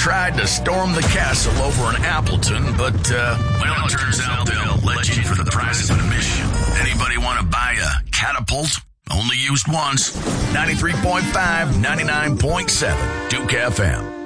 tried to storm the castle over in Appleton, but, it turns out they'll let you in for the price of admission. Anybody want to buy a catapult? Only used once. 93.5, 99.7, Duke FM.